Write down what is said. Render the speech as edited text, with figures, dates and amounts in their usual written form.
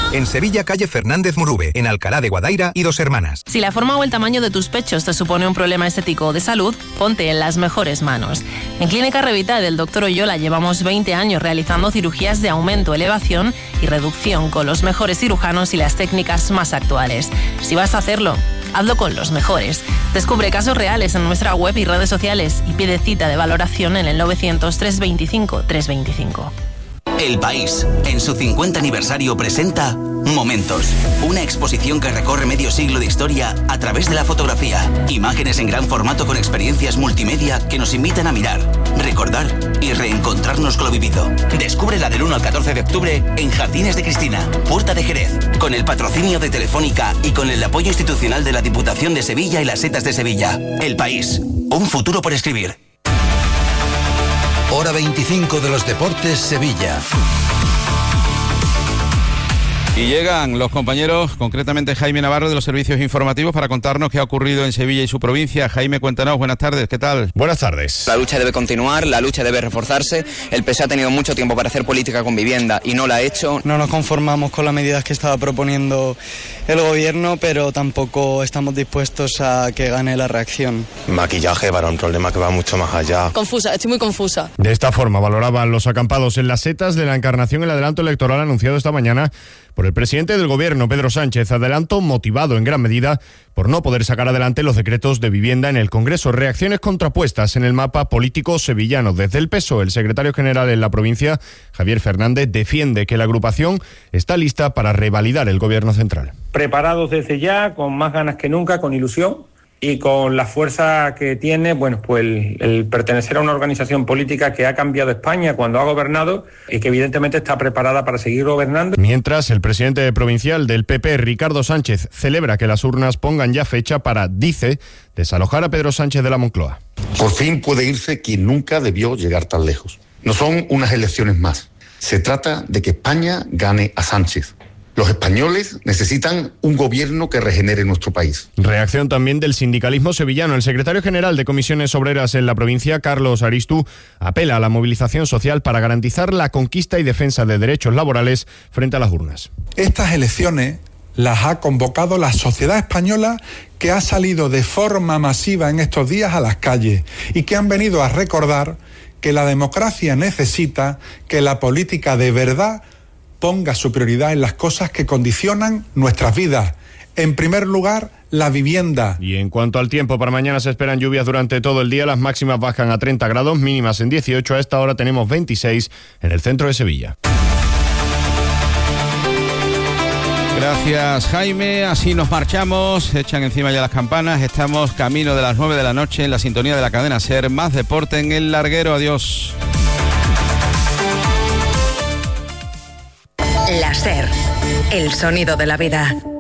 En Sevilla, calle Fernández Murube, en Alcalá de Guadaira y Dos Hermanas. Si la forma o el tamaño de tus pechos te supone un problema estético o de salud, ponte en las mejores manos. En Clínica Revita del Dr. Oyola llevamos 20 años realizando cirugías de aumento, elevación y reducción con los mejores cirujanos y las técnicas más actuales. Si vas a hacerlo, hazlo con los mejores. Descubre casos reales en nuestra web y redes sociales y pide cita de valoración en el 900 325 325. El País, en su 50 aniversario, presenta Momentos, una exposición que recorre medio siglo de historia a través de la fotografía. Imágenes en gran formato con experiencias multimedia que nos invitan a mirar, recordar y reencontrarnos con lo vivido. Descúbrela del 1 al 14 de octubre en Jardines de Cristina, Puerta de Jerez, con el patrocinio de Telefónica y con el apoyo institucional de la Diputación de Sevilla y las Setas de Sevilla. El País, un futuro por escribir. Hora 25 de los Deportes, Sevilla. Y llegan los compañeros, concretamente Jaime Navarro de los servicios informativos, para contarnos qué ha ocurrido en Sevilla y su provincia. Jaime, cuéntanos, buenas tardes, ¿qué tal? Buenas tardes. La lucha debe continuar, la lucha debe reforzarse. El PSOE ha tenido mucho tiempo para hacer política con vivienda y no la ha hecho. No nos conformamos con las medidas que estaba proponiendo el gobierno, pero tampoco estamos dispuestos a que gane la reacción. Maquillaje para un problema que va mucho más allá. Confusa, estoy muy confusa. De esta forma valoraban los acampados en las Setas de la Encarnación el adelanto electoral anunciado esta mañana por el presidente del gobierno, Pedro Sánchez. Adelanto motivado en gran medida por no poder sacar adelante los decretos de vivienda en el Congreso. Reacciones contrapuestas en el mapa político sevillano. Desde el PSOE, el secretario general en la provincia, Javier Fernández, defiende que la agrupación está lista para revalidar el gobierno central. Preparados desde ya, con más ganas que nunca, con ilusión y con la fuerza que tiene, bueno, pues el pertenecer a una organización política que ha cambiado España cuando ha gobernado y que evidentemente está preparada para seguir gobernando. Mientras, el presidente provincial del PP, Ricardo Sánchez, celebra que las urnas pongan ya fecha para, dice, desalojar a Pedro Sánchez de la Moncloa. Por fin puede irse quien nunca debió llegar tan lejos. No son unas elecciones más. Se trata de que España gane a Sánchez. Los españoles necesitan un gobierno que regenere nuestro país. Reacción también del sindicalismo sevillano. El secretario general de Comisiones Obreras en la provincia, Carlos Aristú, apela a la movilización social para garantizar la conquista y defensa de derechos laborales frente a las urnas. Estas elecciones las ha convocado la sociedad española, que ha salido de forma masiva en estos días a las calles y que han venido a recordar que la democracia necesita que la política de verdad ponga su prioridad en las cosas que condicionan nuestras vidas. En primer lugar, la vivienda. Y en cuanto al tiempo, para mañana se esperan lluvias durante todo el día. Las máximas bajan a 30 grados, mínimas en 18. A esta hora tenemos 26 en el centro de Sevilla. Gracias, Jaime. Así nos marchamos. Echan encima ya las campanas. Estamos camino de las 9 de la noche en la sintonía de la cadena SER. Más deporte en El Larguero. Adiós. La SER, el sonido de la vida.